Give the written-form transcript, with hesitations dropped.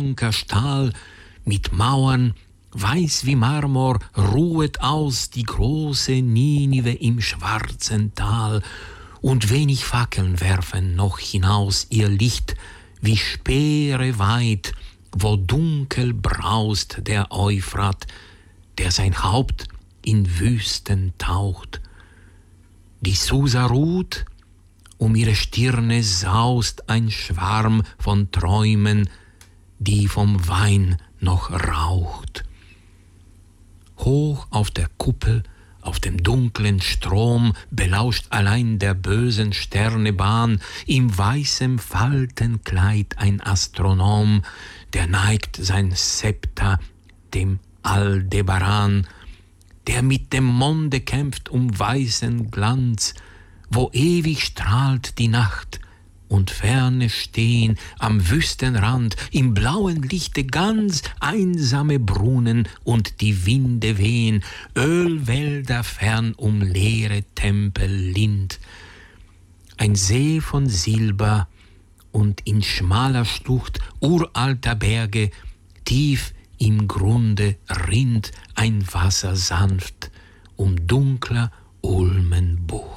blanker Stahl, mit Mauern, weiß wie Marmor, ruhet aus die große Ninive im schwarzen Tal, und wenig Fackeln werfen noch hinaus ihr Licht, wie Speere weit, wo dunkel braust der Euphrat, der sein Haupt in Wüsten taucht. Die Susa ruht, um ihre Stirne saust ein Schwarm von Träumen, die vom Wein noch raucht. Hoch auf der Kuppel, auf dem dunklen Strom, belauscht allein der bösen Sterne Bahn, im weißen Faltenkleid ein Astronom, der neigt sein Zepter dem Aldebaran, der mit dem Monde kämpft um weißen Glanz, wo ewig strahlt die Nacht, und ferne stehen am Wüstenrand im blauen Lichte ganz einsame Brunnen und die Winde wehen, Ölwälder fern um leere Tempel Lind. Ein See von Silber und in schmaler Schlucht uralter Berge, tief im Grunde rinnt ein Wasser sanft dunkler Ulmenbucht.